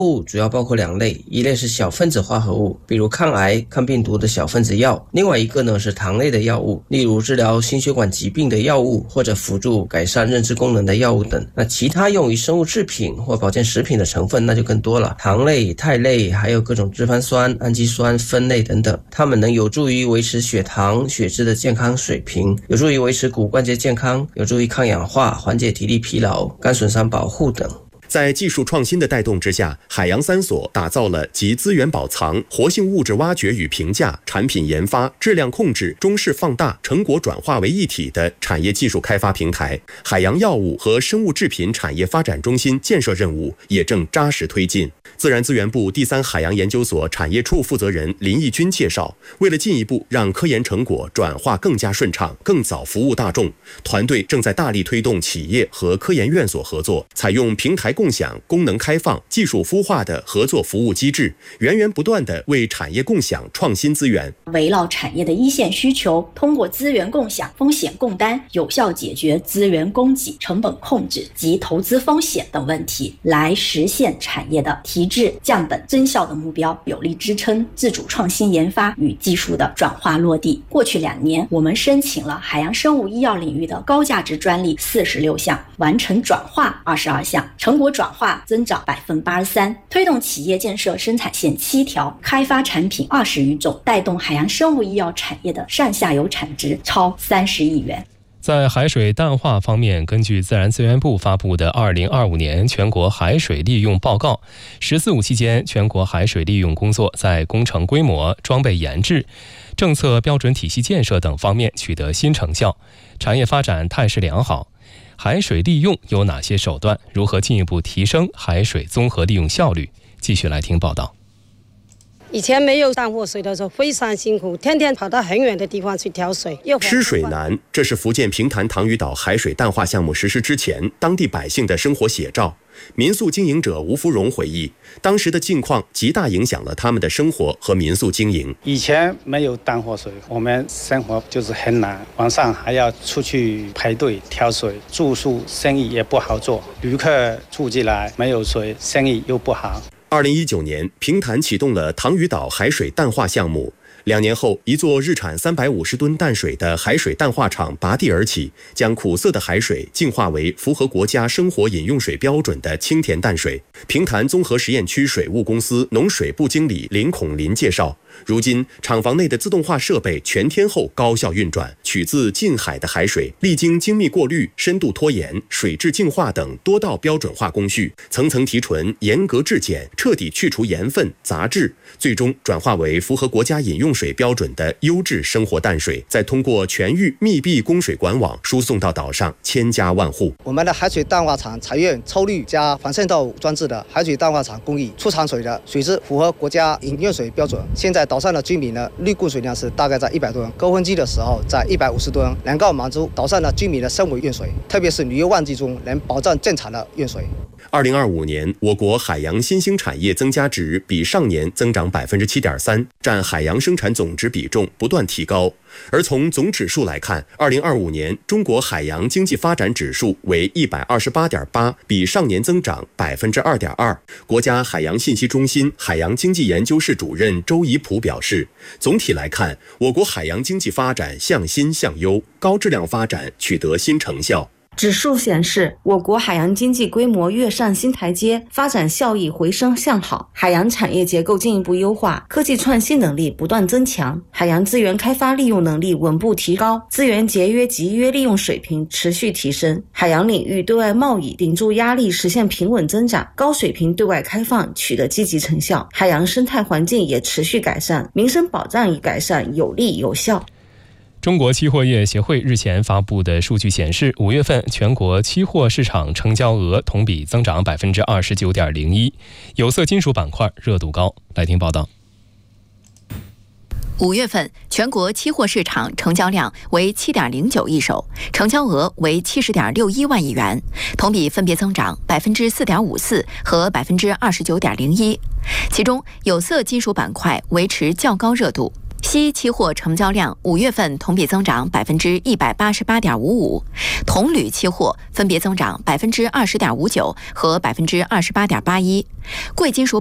物主要包括2类，一类是小分子化合物，比如抗癌、抗病毒的小分子药；另外一个呢是糖类的药物，例如治疗心血管疾病的药物或者辅助改善认知功能的药物等。那其他用于生物制品或保健食品的成分那就更多了，糖类、肽类，还有各种脂肪酸、氨基酸、酚类等等，它们能有助于维持血糖、血脂的健康水平，有助于维持骨关节健康，有助于抗氧化、缓解体力疲劳、肝损伤保护等。 在技术创新的带动之下，海洋3所打造了集资源保藏、活性物质挖掘与评价、产品研发、质量控制、中视放大、成果转化为一体的产业技术开发平台。海洋药物和生物制品产业发展中心建设任务也正扎实推进。自然资源部第3海洋研究所产业处负责人林义军介绍，为了进一步让科研成果转化更加顺畅、更早服务大众，团队正在大力推动企业和科研院所合作，采用平台共享、功能开放、技术孵化的合作服务机制，源源不断地为产业共享创新资源。 围绕产业的一线需求，通过资源共享、风险共担，有效解决资源供给、成本控制及投资风险等问题，来实现产业的提质、降本、增效的目标，有力支撑自主创新研发与技术的转化落地。过去2年，我们申请了海洋生物医药领域的高价值专利46项，完成转化22项，成果转化增长83%，推动企业建设生产线7条，开发产品20余种，带动海洋生物医药产业的上下游产值超30亿元。 在海水淡化方面，根据自然资源部发布的2025年全国海水利用报告，“十四五”期间全国海水利用工作在工程规模、装备研制、政策标准体系建设等方面取得新成效，产业发展态势良好。海水利用有哪些手段？如何进一步提升海水综合利用效率？继续来听报道。 以前没有淡货水的时候非常辛苦，天天跑到很远的地方去挑水。 吃水难，这是福建平潭塘屿岛海水淡化项目实施之前当地百姓的生活写照。民宿经营者吴福荣回忆，当时的境况极大影响了他们的生活和民宿经营。 以前没有淡货水，我们生活就是很难，晚上还要出去排队挑水，住宿生意也不好做，旅客住进来没有水，生意又不好。 2019年，平潭启动了塘屿岛海水淡化项目。2年后，一座日产350吨淡水的海水淡化厂拔地而起，将苦涩的海水净化为符合国家生活饮用水标准的清甜淡水。平潭综合实验区水务公司农水部经理林孔林介绍，如今厂房内的自动化设备全天候高效运转，取自近海的海水，历经精密过滤、深度脱盐、水质净化等多道标准化工序，层层提纯、严格质检，彻底去除盐分、杂质，最终转化为符合国家饮用水标准的优质生活淡水，再通过全域密闭供水管网输送到岛上千家万户。 我们的海水淡化厂采用抽滤加防渗透装置的海水淡化厂工艺，出厂水的水质符合国家饮用水标准。现在岛上的居民的滤供水量是大概在100吨，高峰期的时候在150吨，能够满足岛上的居民的生活用水，特别是旅游旺季中能保障正常的用水。 2025年，我国海洋新兴产业增加值比上年增长7.3%，占海洋生产总值比重不断提高。而从总指数来看，2025年中国海洋经济发展指数为128.8，比上年增长2.2%。国家海洋信息中心海洋经济研究室主任周怡普表示，总体来看，我国海洋经济发展向新向优，高质量发展取得新成效。 指数显示，我国海洋经济规模跃上新台阶，发展效益回升向好，海洋产业结构进一步优化，科技创新能力不断增强，海洋资源开发利用能力稳步提高，资源节约集约利用水平持续提升，海洋领域对外贸易顶住压力实现平稳增长，高水平对外开放取得积极成效，海洋生态环境也持续改善，民生保障已改善有力有效。 中国期货业协会日前发布的数据显示，5月份全国期货市场成交额同比增长29.01%，有色金属板块热度高。来听报道。 5月份全国期货市场成交量为7.09亿手，成交额为70.61万亿元，同比分别增长4.54%和29.01%。其中有色金属板块维持较高热度。 锡期货成交量5月份同比增长188.55%，铜铝期货分别增长20.59%和28.81%，贵金属